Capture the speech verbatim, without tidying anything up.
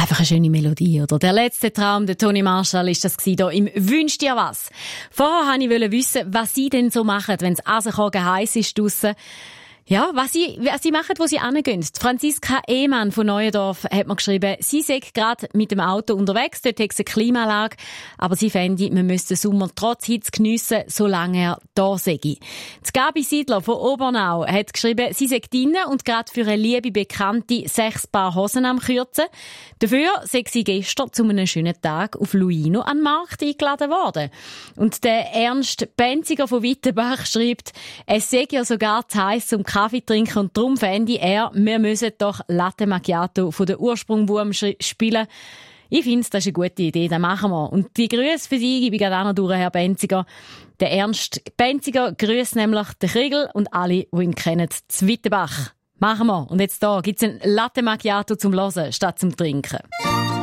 Einfach eine schöne Melodie, oder? Der letzte Traum, der Toni Marshall, ist das hier im «Wünsch dir was». Vorher wollte ich wissen, was Sie denn so machen, wenn es asenkogen heiß ist draussen. Ja, was sie, was sie machen, wo sie hingehen. Franziska Ehmann von Neuendorf hat mir geschrieben, sie sei gerade mit dem Auto unterwegs, dort hat es eine Klimaanlage, aber sie fände, man müsste den Sommer trotz Hitze geniessen, solange er da sei. Die Gabi Siedler von Obernau hat geschrieben, sie sei drinnen und gerade für eine liebe Bekannte sechs Paar Hosen am Kürzen. Dafür sei sie gestern zu einem schönen Tag auf Luino an den Markt eingeladen worden. Und der Ernst Benziger von Wittenbach schreibt, es sei ja sogar zu heiß zum Kaffee trinken und darum fände er, wir müssen doch Latte Macchiato von der Ursprungwurm spielen. Ich finde, das ist eine gute Idee, das machen wir. Und die Grüße für Sie gebe ich gerade auch noch durch, Herr Benziger. Der Ernst Benziger grüßt nämlich den Kriegel und alle, die ihn kennen, zu Wittenbach. Machen wir. Und jetzt da gibt's ein Latte Macchiato zum Hören statt zum Trinken.